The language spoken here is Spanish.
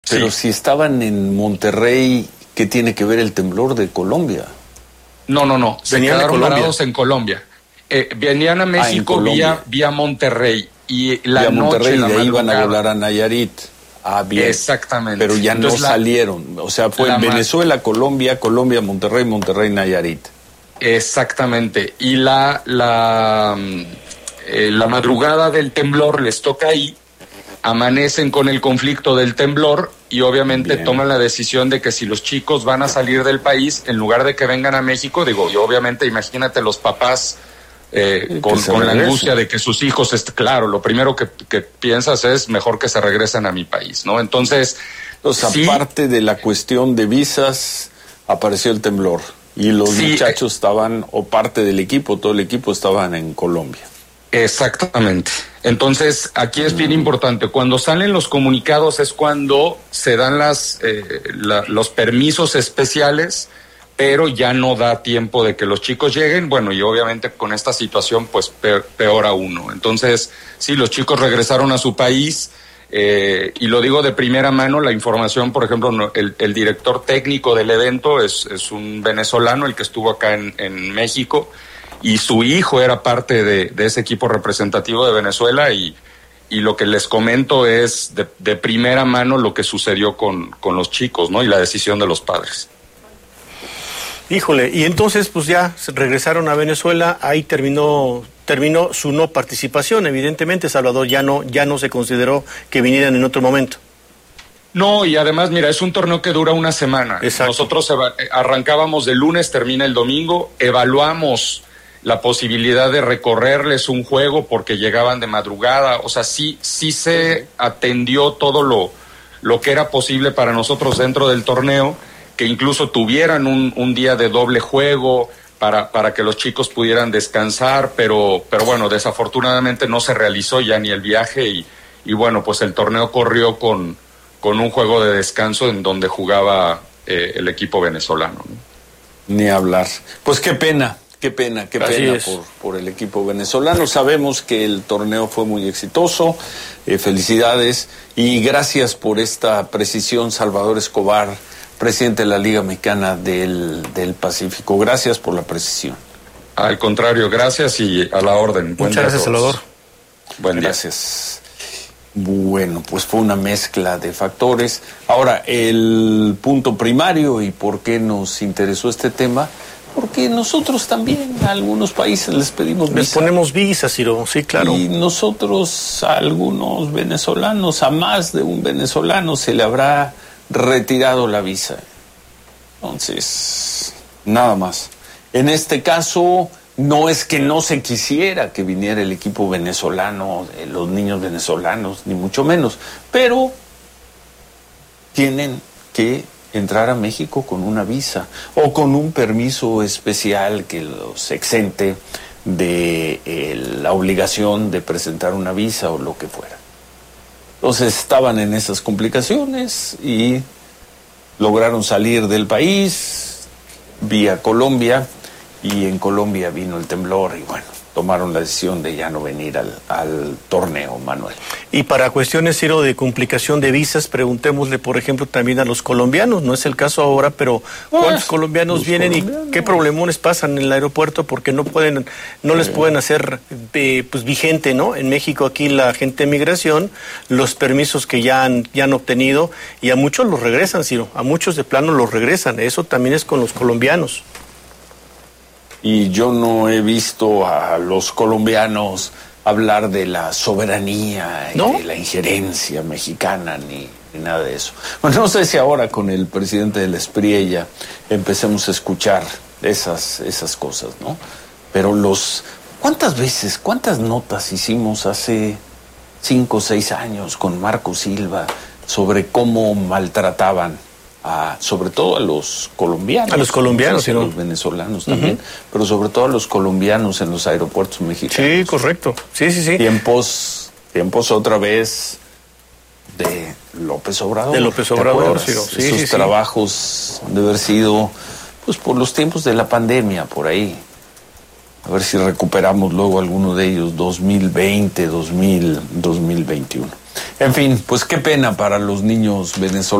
Pero Sí. si estaban en Monterrey, ¿qué tiene que ver el temblor de Colombia? No. Se Venían de quedaron Colombia. varados en Colombia. Venían a México Colombia. vía Monterrey. Y la Y a noche, Monterrey, la de ahí iban a madrugada. volar a Nayarit. Ah, bien. Exactamente. Pero ya Entonces, no salieron. O sea, fue la Venezuela, Colombia, Monterrey, Monterrey, Nayarit. Exactamente. Y la madrugada del temblor les toca ahí, amanecen con el conflicto del temblor y obviamente Bien. toman la decisión de que si los chicos van a salir del país, en lugar de que vengan a México, y obviamente imagínate los papás con la regresen. angustia de que sus hijos, claro, lo primero que piensas es mejor que se regresen a mi país, ¿no? Entonces, sí, aparte de la cuestión de visas, apareció el temblor. Y los muchachos estaban, o parte del equipo, todo el equipo estaban en Colombia. exactamente. Entonces, aquí es bien importante. Cuando salen los comunicados es cuando se dan los permisos especiales, pero ya no da tiempo de que los chicos lleguen. Bueno, y obviamente con esta situación, pues peor aún, ¿no? Entonces, sí, los chicos regresaron a su país. Y lo digo de primera mano, la información, por ejemplo, el director técnico del evento es un venezolano, el que estuvo acá en México, y su hijo era parte de ese equipo representativo de Venezuela, y lo que les comento es de primera mano lo que sucedió con los chicos, ¿no? Y la decisión de los padres. Híjole, y entonces pues ya regresaron a Venezuela, ahí terminó su no participación, evidentemente, Salvador, ya no se consideró que vinieran en otro momento. No, y además, mira, es un torneo que dura una semana. Exacto. Nosotros arrancábamos de lunes, termina el domingo, evaluamos la posibilidad de recorrerles un juego porque llegaban de madrugada, o sea, sí se atendió todo lo que era posible para nosotros dentro del torneo, que incluso tuvieran un día de doble juego para que los chicos pudieran descansar, pero bueno, desafortunadamente no se realizó ya ni el viaje y bueno, pues el torneo corrió con un juego de descanso en donde jugaba el equipo venezolano, ¿no? Ni hablar. Pues qué pena por el equipo venezolano. Sabemos que el torneo fue muy exitoso. Felicidades y gracias por esta precisión, Salvador Escobar, presidente de la Liga Mexicana del Pacífico. Gracias por la precisión. Al contrario, gracias y a la orden. Muchas gracias, Salvador. Buen día. Gracias. Bueno, pues fue una mezcla de factores. Ahora, el punto primario y por qué nos interesó este tema, porque nosotros también a algunos países les pedimos visa. Les ponemos visa, Ciro, sí, claro. Y nosotros a algunos venezolanos, a más de un venezolano se le habrá retirado la visa. Entonces, nada más. En este caso, no es que no se quisiera que viniera el equipo venezolano, los niños venezolanos, ni mucho menos, pero tienen que entrar a México con una visa o con un permiso especial que los exente de la obligación de presentar una visa o lo que fuera. Entonces estaban en esas complicaciones y lograron salir del país vía Colombia, y en Colombia vino el temblor y bueno, tomaron la decisión de ya no venir al torneo, Manuel. Y para cuestiones, Ciro, de complicación de visas, preguntémosle, por ejemplo, también a los colombianos, no es el caso ahora, pero ¿cuántos colombianos vienen y qué problemones pasan en el aeropuerto porque no les pueden hacer pues vigente, ¿no? En México aquí la gente de migración, los permisos que ya han obtenido, y a muchos los regresan, Ciro, a muchos de plano los regresan, eso también es con los colombianos. Y yo no he visto a los colombianos hablar de la soberanía y de la injerencia mexicana ni nada de eso. Bueno, no sé si ahora con el presidente del Espriella empecemos a escuchar esas cosas, ¿no? Pero ¿cuántas notas hicimos hace 5 o 6 años con Marco Silva sobre cómo maltrataban sobre todo a los colombianos. A los colombianos, a los venezolanos también, pero sobre todo a los colombianos en los aeropuertos mexicanos. Sí, correcto. Sí. Tiempos otra vez de López Obrador. De López Obrador, sí. Esos trabajos han de haber sido, pues, por los tiempos de la pandemia, por ahí. A ver si recuperamos luego alguno de ellos 2020, 2021. En fin, pues qué pena para los niños venezolanos.